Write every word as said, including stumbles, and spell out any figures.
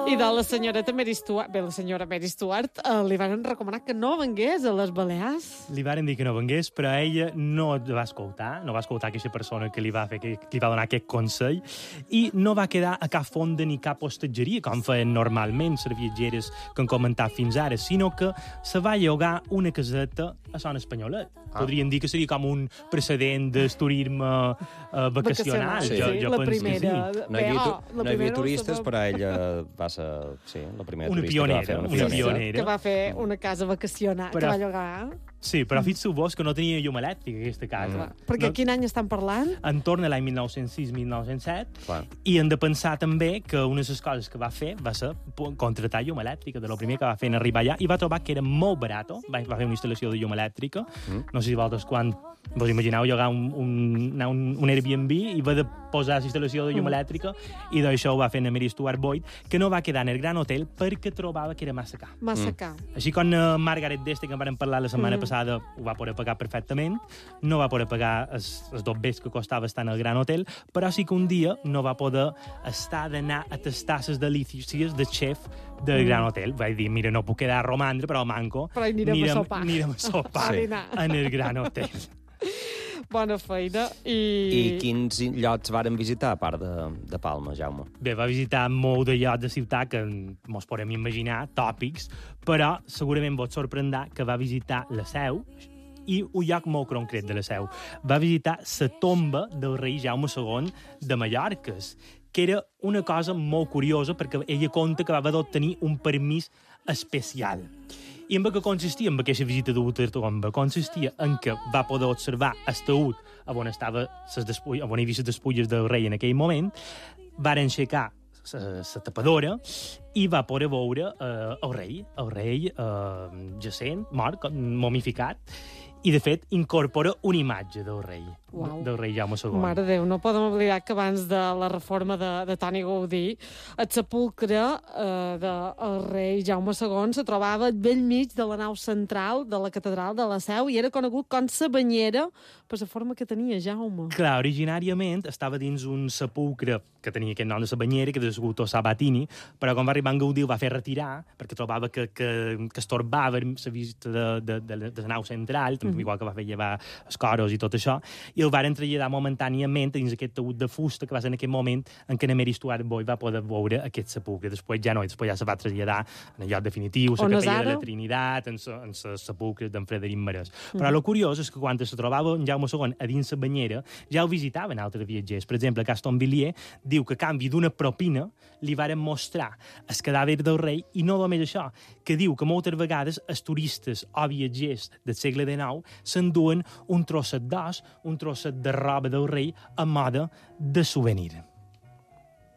I de la senyoreta Mary Stuart, bé, la senyora Mary Stuart, eh, li van recomanar que no vengués a les Balears. Li varen dir que no vengués, però ella no va escoltar, no va escoltar aquesta persona que li va, fer, que, que li va donar aquest consell, i no va quedar a cap fonda ni cap hostatgeria, com feien normalment les viatgeres que han comentat fins ara, sinó que se va llogar una caseta a Son Espanyolet. Ah. Podríem dir que seria com un precedent del turisme uh, vacacional. Sí, jo, sí, jo la penso primera. que sí. No hi havia, Bé, tu, oh, la no hi havia primera turistes, no però ella va ser sí, la primera una turista pionera, que va fer una, una pionera. pionera. Que va fer una casa vacacional, Però- que va llogar. Sí, però fixeu vos que no tenia llum elèctrica, aquesta casa. Mm. Perquè no, quin any estan parlant? en torn a l'any mil nou-cents sis mil nou-cents set, Clar. i hem de pensar també que una de les coses que va fer va ser contratar llum elèctrica, de lo primer que va fer en arribar allà, i va trobar que era molt barat, va, va fer una instal·lació de llum elèctrica, mm. no sé si vosaltres quan vos imagineu llogar un, un, un, un Airbnb i va de posar la instal·lació de llum mm. elèctrica, i d'això ho va fer en Mary Stuart Boyd, que no va quedar en el Gran Hotel perquè trobava que era massa car. Massa Mm. car. Així com uh, Margaret Deste, que en vam parlar la setmana Mm. passada, ho va poder pagar perfectament, no va poder pagar els, els dos bes que costava estar en el Gran Hotel, però sí que un dia no va poder estar d'anar a tastar les delícies de xef del mm. Gran Hotel. Vaig dir, mira, no puc quedar a romandre, però manco. Però hi anirem a sopar. Anirem a sopar Sí. en el Gran Hotel. Bona feina. I, I quins llocs varen visitar, a part de, de Palma, Jaume? Bé, va visitar molt de llocs de ciutat que mos podem imaginar, tòpics, però segurament vos sorprendrà que va visitar la Seu, i un lloc molt concret de la Seu. Va visitar la tomba del rei Jaume segon de Mallorca, que era una cosa molt curiosa perquè ella conta que va haver d'obtenir un permís especial. I en què consistia en aquesta visita de Utertomba? Consistia en que va poder observar el taüt on estava ses despulles, on hi havia les despulles del rei en aquell moment, varen aixecar la tapadora i va poder veure eh, el rei, el rei eh, jacent, mort, momificat, i, de fet, incorpora una imatge del rei, Uau. del rei Jaume segon. Mare de Déu, no podem oblidar que abans de la reforma de, de Toni Gaudí, el sepulcre eh, del rei Jaume segon se trobava al bell mig de la nau central de la catedral de la Seu i era conegut com la banyera per la forma que tenia Jaume. Clar, originàriament estava dins un sepulcre que tenia aquest nom de la banyera, que era l'escultor Sabatini, però quan va arribar en Gaudí el va fer retirar, perquè trobava que, que, que estorbava la vista de, de, de, de la nau central, també, mm -hmm. igual que va fer llevar els coros i tot això, i el varen traslladar momentàniament dins aquest taüt de fusta, que va ser en aquell moment en què Mary Stuart Boyd va poder veure aquest sepulcre. Després ja no, després ja se va traslladar en el lloc definitiu, la capella de la Trinitat, en el sepulcre d'en Frederic Marès. Però el curiós és que quan se trobava en Jaume segon a dins la banyera, ja ho visitaven altres viatgers. Per exemple, Gaston Villiers diu que a canvi d'una propina li varen mostrar el cadàver del rei, i no només això, que diu que moltes vegades els turistes o viatgers del segle dinou s'enduen un trosset d'os, un trosset de roba del rei a moda de souvenir.